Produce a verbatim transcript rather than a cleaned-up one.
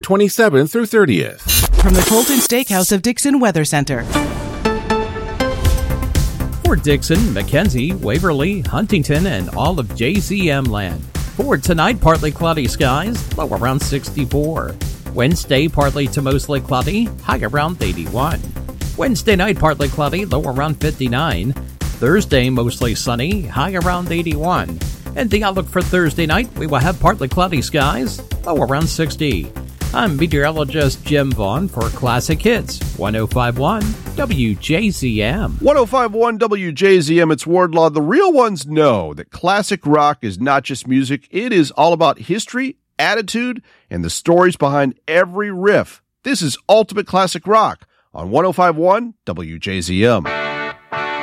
twenty-seventh through thirtieth. From the Colton Steakhouse of Dixon Weather Center. For Dixon, McKenzie, Waverly, Huntington, and all of J Z M land. For tonight, partly cloudy skies, low around sixty-four. Wednesday, partly to mostly cloudy, high around eighty-one. Wednesday night, partly cloudy, low around fifty-nine. Thursday, mostly sunny, high around eighty-one. And the outlook for Thursday night, we will have partly cloudy skies, low around sixty. I'm meteorologist Jim Vaughn for Classic Hits, one oh five point one W J Z M. one oh five point one W J Z M, it's Wardlaw. The real ones know that classic rock is not just music. It is all about history, attitude, and the stories behind every riff. This is Ultimate Classic Rock on one oh five point one W J Z M.